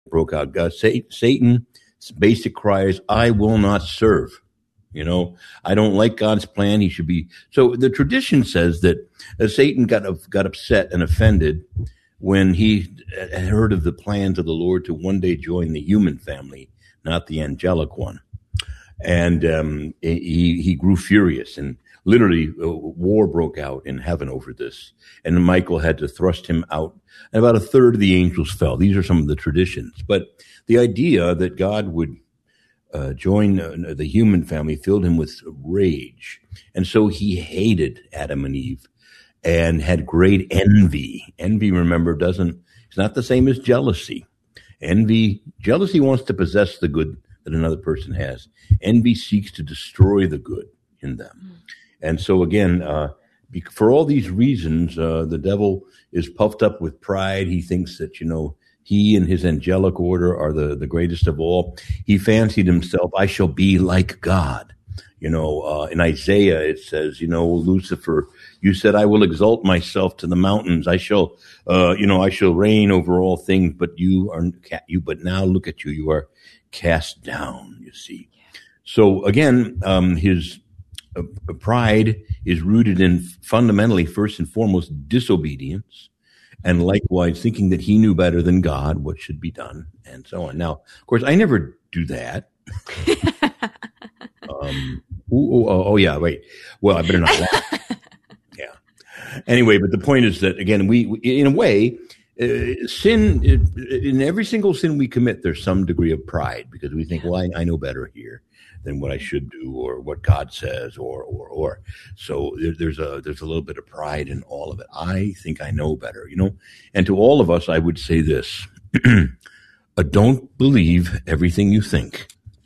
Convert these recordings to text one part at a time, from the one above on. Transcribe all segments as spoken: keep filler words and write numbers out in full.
broke out. God, Satan's basic cry is, I will not serve. You know, I don't like God's plan. He should be. So the tradition says that uh, Satan got uh, got upset and offended when he had heard of the plans of the Lord to one day join the human family, not the angelic one. And um, he he grew furious, and literally uh, war broke out in heaven over this. And Michael had to thrust him out, and about a third of the angels fell. These are some of the traditions. But the idea that God would uh, join uh, the human family filled him with rage. And so he hated Adam and Eve and had great envy. Envy, remember, doesn't, it's not the same as jealousy. Envy, jealousy wants to possess the good that another person has. Envy seeks to destroy the good in them. Mm. And so again, uh, for all these reasons, uh, the devil is puffed up with pride. He thinks that, you know, he and his angelic order are the, the greatest of all. He fancied himself, I shall be like God. You know, uh, in Isaiah, it says, you know, Lucifer, you said, I will exalt myself to the mountains. I shall, uh, you know, I shall reign over all things, but you are, you, but now look at you, you are cast down, you see. So again, um, his uh, pride is rooted in fundamentally, first and foremost, disobedience, and likewise thinking that he knew better than God what should be done, and so on. Now, of course, I never do that. um, ooh, oh, oh, yeah, wait. Well, I better not laugh. Yeah. Anyway, but the point is that, again, we, we in a way, uh, sin, in every single sin we commit, there's some degree of pride because we think, well, I, I know better here than what I should do, or what God says, or, or, or. So there, there's a, there's a little bit of pride in all of it. I think I know better, you know? And to all of us, I would say this, uh, don't believe everything you think.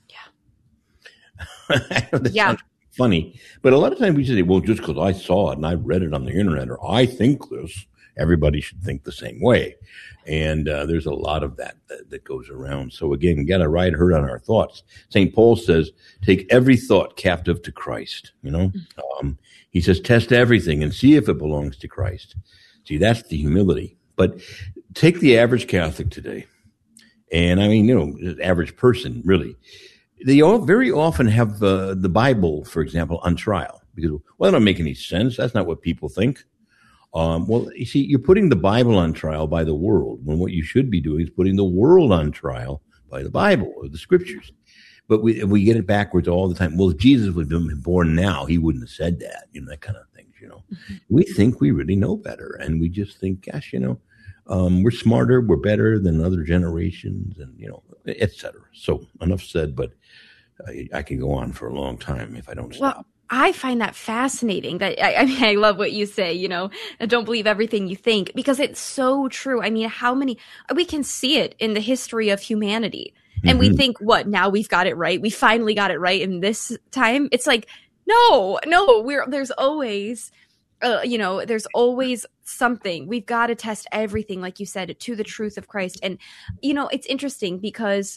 Yeah. I know that yeah. sounds funny, but a lot of times we say, well, just because I saw it and I read it on the internet, or I think this, everybody should think the same way. And uh, there's a lot of that, that that goes around. So again, we got to ride herd on our thoughts. Saint Paul says, take every thought captive to Christ. You know, um, he says, test everything and see if it belongs to Christ. See, that's the humility. But take the average Catholic today. And I mean, you know, the average person, really. They all very often have uh, the Bible, for example, on trial. Because, well, that don't make any sense. That's not what people think. Um, well, you see, you're putting the Bible on trial by the world, when what you should be doing is putting the world on trial by the Bible or the scriptures. But we we get it backwards all the time. Well, if Jesus would have been born now, he wouldn't have said that, you know, that kind of things, you know. Mm-hmm. We think we really know better, and we just think, gosh, you know, um, we're smarter, we're better than other generations, and, you know, et cetera. So enough said, but I, I can go on for a long time if I don't stop. Well, I find that fascinating. That I, I mean, I love what you say, you know, don't believe everything you think, because it's so true. I mean, how many, we can see it in the history of humanity. And mm-hmm. we think, what, now we've got it right. We finally got it right in this time. It's like, no, no, we're, there's always, uh, you know, there's always something. We've got to test everything, like you said, to the truth of Christ. And, you know, it's interesting because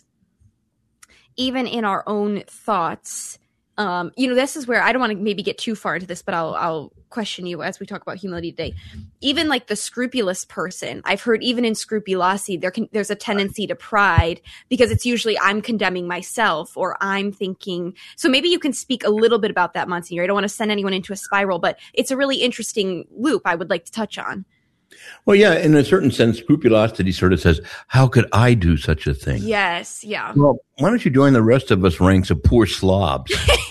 even in our own thoughts, Um, you know, this is where I don't want to maybe get too far into this, but I'll, I'll question you as we talk about humility today. Even like the scrupulous person, I've heard even in scrupulosity, there can, there's a tendency to pride because it's usually I'm condemning myself or I'm thinking. So maybe you can speak a little bit about that, Monsignor. I don't want to send anyone into a spiral, but it's a really interesting loop I would like to touch on. Well, yeah, in a certain sense, scrupulosity sort of says, how could I do such a thing? Yes, yeah. Well, why don't you join the rest of us ranks of poor slobs,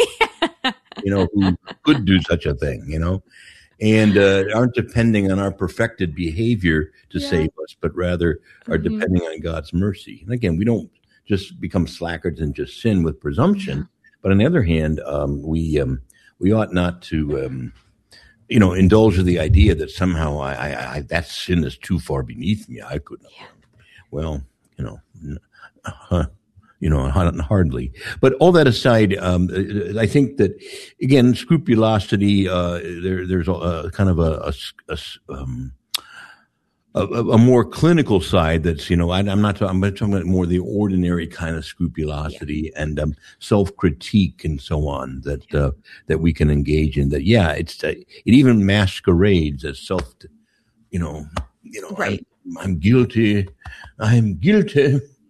you know, who could do such a thing, you know, and uh, aren't depending on our perfected behavior to yeah. save us, but rather are mm-hmm. depending on God's mercy. And again, we don't just become slackers and just sin with presumption. Yeah. But on the other hand, um, we um, we ought not to... Um, you know, indulge in the idea that somehow I, I, I that sin is too far beneath me. I couldn't. Yeah. Well, you know, uh, you know, hardly. But all that aside, um, I think that again, scrupulosity. Uh, there, there's a, a kind of a, a, a um, A, a more clinical side that's, you know, I, I'm not talking, I'm talking about more the ordinary kind of scrupulosity yeah. and um, self-critique and so on that yeah. uh, that we can engage in. That, yeah, it's uh, it even masquerades as self, you know, you know, right. I'm, I'm guilty, I'm guilty. Yeah.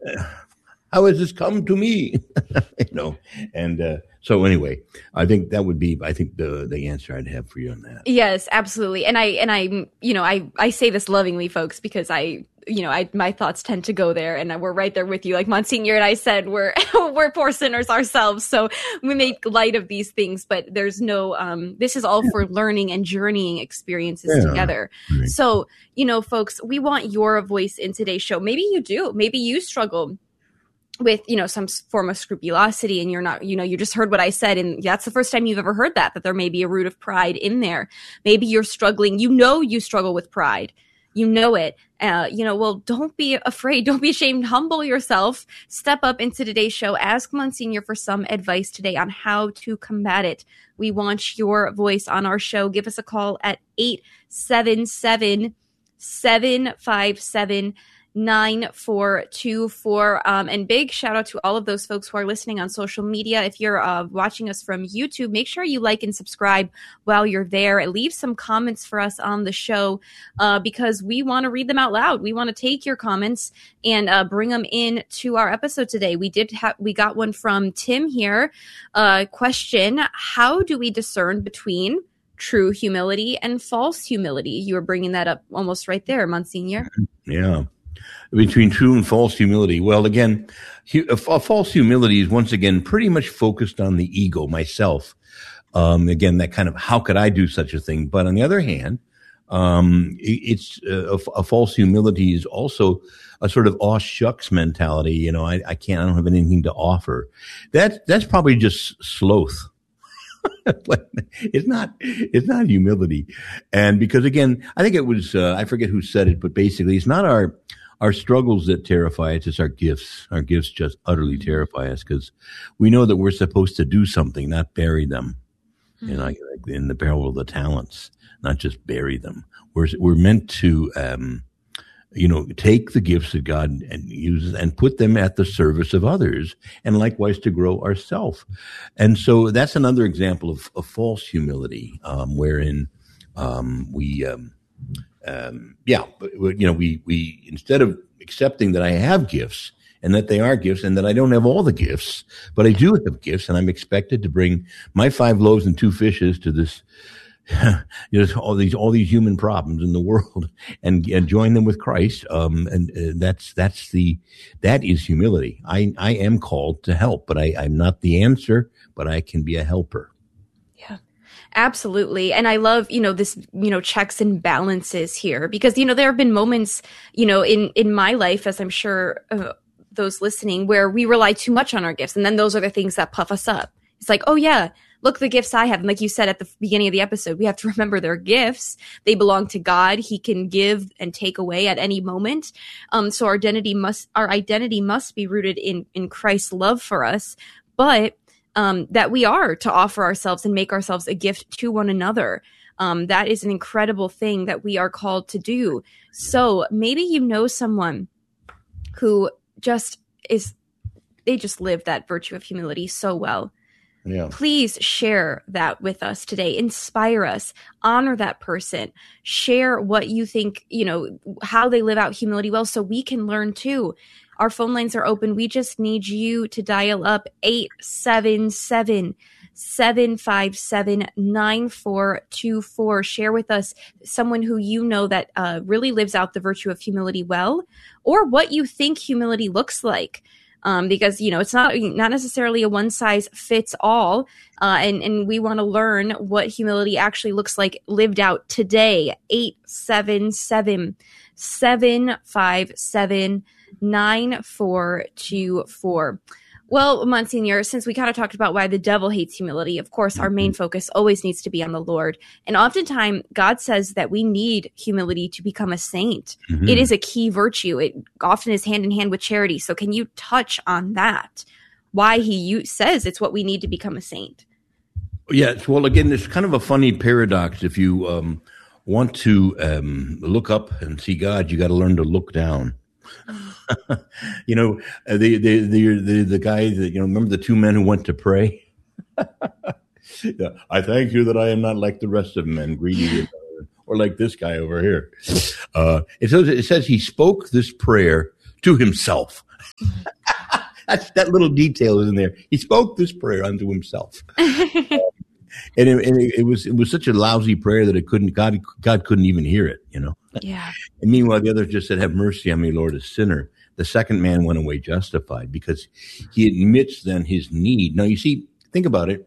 how has this come to me? you know, and uh, so anyway, I think that would be, I think the the answer I'd have for you on that. Yes, absolutely. And I and I, you know, I I say this lovingly, folks, because I, you know, I my thoughts tend to go there, and we're right there with you. Like Monsignor and I said, we're we're poor sinners ourselves, so we make light of these things. But there's no, um, this is all for learning and journeying experiences yeah. together. Right. So, you know, folks, we want your voice in today's show. Maybe you do. Maybe you struggle with, you know, some form of scrupulosity, and you're not, you know, you just heard what I said, and that's the first time you've ever heard that, that there may be a root of pride in there. Maybe you're struggling, you know, you struggle with pride, you know it, uh, you know, well, don't be afraid, don't be ashamed, humble yourself, step up into today's show, ask Monsignor for some advice today on how to combat it. We want your voice on our show. Give us a call at eight seven seven, seven five seven, nine four two four. Um, and big shout out to all of those folks who are listening on social media. If you're uh, watching us from YouTube, make sure you like and subscribe while you're there. Leave some comments for us on the show uh, because we want to read them out loud. We want to take your comments and uh, bring them in to our episode today. We did have, we got one from Tim here. Uh, question: how do we discern between true humility and false humility? You were bringing that up almost right there, Monsignor. Yeah. Between true and false humility. Well, again, hu- a false humility is once again pretty much focused on the ego, myself. Um, again, that kind of, how could I do such a thing? But on the other hand, um, it, it's uh, a, a false humility is also a sort of aw shucks mentality. You know, I, I can't, I don't have anything to offer. That, that's probably just sloth. it's not, it's not humility. And because again, I think it was, uh, I forget who said it, but basically it's not our, our struggles that terrify us, it's our gifts. Our gifts just utterly terrify us because we know that we're supposed to do something, not bury them. Mm-hmm. You know, like in the parable of the talents, not just bury them. We're, we're meant to, um, you know, take the gifts that God and uses and put them at the service of others, and likewise to grow ourselves. And so that's another example of, of false humility, um, wherein um, we, um, um, yeah, you know, we we instead of accepting that I have gifts and that they are gifts and that I don't have all the gifts, but I do have gifts, and I'm expected to bring my five loaves and two fishes to this. You know, all these all these human problems in the world, and, and join them with Christ. Um, and uh, that's that's the that is humility. I I am called to help, but I, I'm not the answer, but I can be a helper. Yeah, absolutely. And I love, you know, this, you know, checks and balances here, because, you know, there have been moments, you know, in in my life, as I'm sure uh, those listening, where we rely too much on our gifts, and then those are the things that puff us up. It's like, oh yeah, look, the gifts I have. And like you said at the beginning of the episode, we have to remember they're gifts. They belong to God. He can give and take away at any moment. Um, so our identity must, our identity must be rooted in, in Christ's love for us, but, um, that we are to offer ourselves and make ourselves a gift to one another. Um, that is an incredible thing that we are called to do. So maybe you know someone who just is, they just live that virtue of humility so well. Yeah. Please share that with us today. Inspire us. Honor that person. Share what you think, you know, how they live out humility well, so we can learn too. Our phone lines are open. We just need you to dial up eight seven seven, seven five seven, nine four two four. Share with us someone who you know that uh, really lives out the virtue of humility well, or what you think humility looks like. Um, because, you know, it's not not necessarily a one size fits all. Uh, and, and we want to learn what humility actually looks like lived out today. eight seven seven, seven five seven, nine four two four. Well, Monsignor, since we kind of talked about why the devil hates humility, of course, our main focus always needs to be on the Lord. And oftentimes, God says that we need humility to become a saint. Mm-hmm. It is a key virtue. It often is hand in hand with charity. So can you touch on that? Why he u- says it's what we need to become a saint? Yes. Well, again, it's kind of a funny paradox. If you um, want to um, look up and see God, you got to learn to look down. You know, the, the the the the guy that, you know, remember the two men who went to pray? Yeah, I thank you that I am not like the rest of men, greedy, or like this guy over here. Uh, it says it says he spoke this prayer to himself. That's, that little detail is in there. He spoke this prayer unto himself. And, it, and it, it was it was such a lousy prayer that it couldn't God God couldn't even hear it, you know. Yeah. And meanwhile, the other just said, "Have mercy on me, Lord, a sinner." The second man went away justified because he admits then his need. Now, you see, think about it.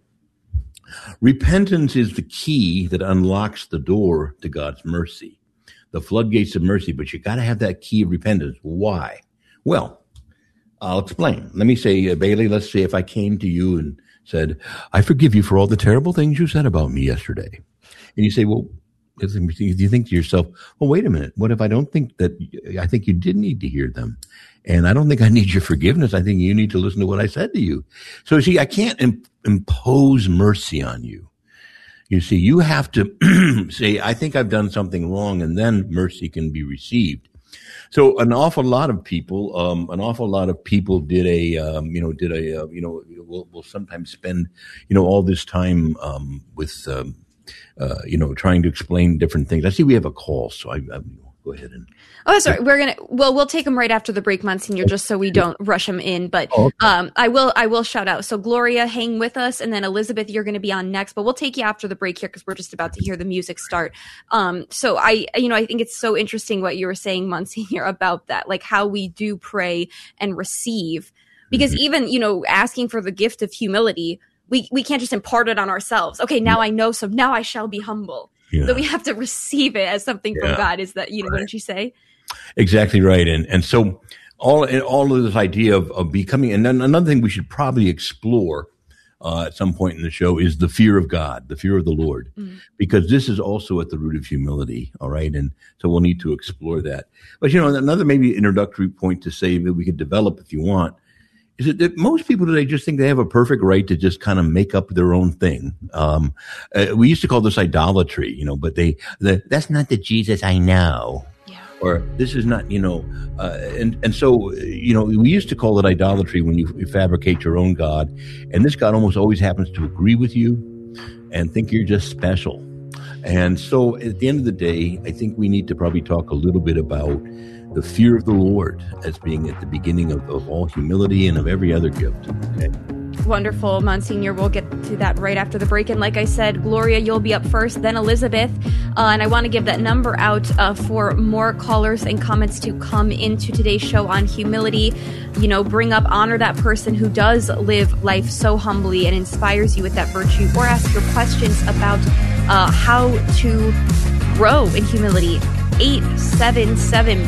Repentance is the key that unlocks the door to God's mercy, the floodgates of mercy. But you got to have that key of repentance. Why? Well, I'll explain. Let me say, uh, Bailey. Let's say if I came to you and said, "I forgive you for all the terrible things you said about me yesterday." And you say, well, do you think to yourself, well, wait a minute. What if I don't think that, I think you did need to hear them. And I don't think I need your forgiveness. I think you need to listen to what I said to you. So see, I can't imp- impose mercy on you. You see, you have to say, I think I've done something wrong, and then mercy can be received. So an awful lot of people, um, an awful lot of people did a, um, you know, did a, uh, you know, will will sometimes spend, you know, all this time um, with, um, uh, you know, trying to explain different things. I see we have a call, so I, I go ahead and. Oh, sorry. We're gonna. Well, we'll take them right after the break, Monsignor, just so we don't rush them in. But oh, okay. um, I will. I will shout out. So Gloria, hang with us, and then Elizabeth, you're going to be on next. But we'll take you after the break here because we're just about to hear the music start. Um, so I, you know, I think it's so interesting what you were saying, Monsignor, about that, like how we do pray and receive, because mm-hmm. even you know, asking for the gift of humility, we we can't just impart it on ourselves. Okay, now yeah. I know, so now I shall be humble. Yeah. So we have to receive it as something yeah. from God. Is that you know? Right. Wouldn't you say? Exactly right. And and so all all of this idea of, of becoming, and then another thing we should probably explore uh, at some point in the show is the fear of God, the fear of the Lord, mm-hmm. because this is also at the root of humility. All right. And so we'll need to explore that. But, you know, another maybe introductory point to say that we could develop if you want is that, that most people today just think they have a perfect right to just kind of make up their own thing. Um, uh, we used to call this idolatry, you know, but they, the, that's not the Jesus I know. Or this is not, you know, uh, and, and so, you know, we used to call it idolatry when you, you fabricate your own God. And this God almost always happens to agree with you and think you're just special. And so at the end of the day, I think we need to probably talk a little bit about the fear of the Lord as being at the beginning of, of all humility and of every other gift. Okay? Wonderful, Monsignor. We'll get to that right after the break. And like I said, Gloria, you'll be up first, then Elizabeth. Uh, and I want to give that number out uh, for more callers and comments to come into today's show on humility. You know, bring up, honor that person who does live life so humbly and inspires you with that virtue, or ask your questions about uh, how to grow in humility. eight seven seven,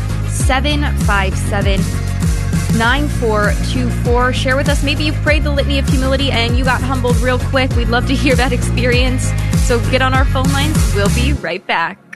seven five seven, nine four two four. Share with us. Maybe you prayed the litany of humility and you got humbled real quick. We'd love to hear that experience. So get on our phone lines. We'll be right back.